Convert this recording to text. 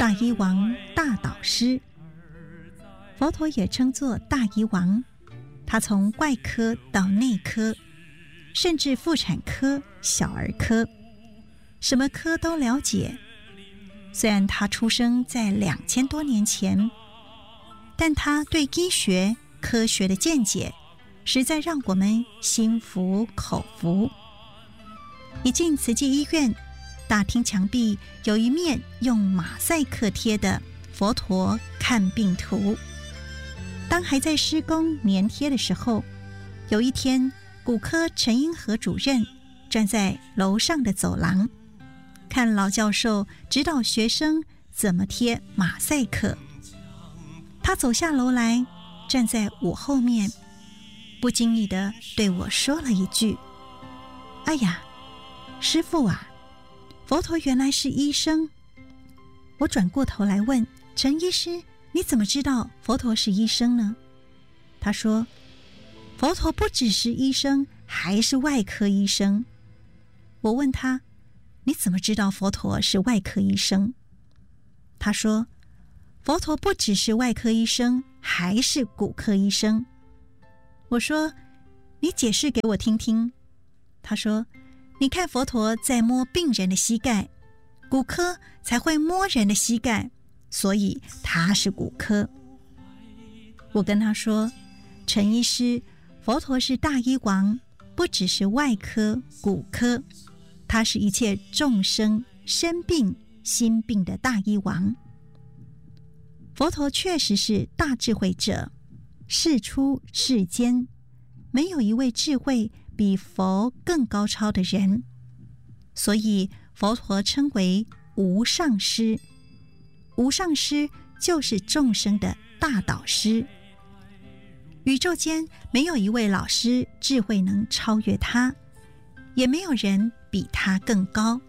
大医王、大导师。佛陀也称作大医王，他从外科到内科，甚至妇产科、小儿科，什么科都了解。虽然他出生在2000多年前，但他对医学、科学的见解实在让我们心服口服。一进慈济医院，大厅墙壁有一面用马赛克贴的佛陀看病图。当还在施工粘贴的时候，有一天骨科陈英和主任站在楼上的走廊，看老教授指导学生怎么贴马赛克。他走下楼来，站在我后面，不经意地对我说了一句：哎呀，师父啊，佛陀原来是医生。我转过头来问陈医师，你怎么知道佛陀是医生呢？他说，佛陀不只是医生，还是外科医生。我问他，你怎么知道佛陀是外科医生？他说，佛陀不只是外科医生，还是骨科医生。我说，你解释给我听听。他说，你看佛陀在摸病人的膝盖，骨科才会摸人的膝盖，所以他是骨科。我跟他说，陈医师，佛陀是大医王，不只是外科、骨科，他是一切众生生病、心病的大医王。佛陀确实是大智慧者，世出世间，没有一位智慧比佛更高超的人，所以佛陀称为无上师。无上师就是众生的大导师。宇宙间没有一位老师智慧能超越他，也没有人比他更高。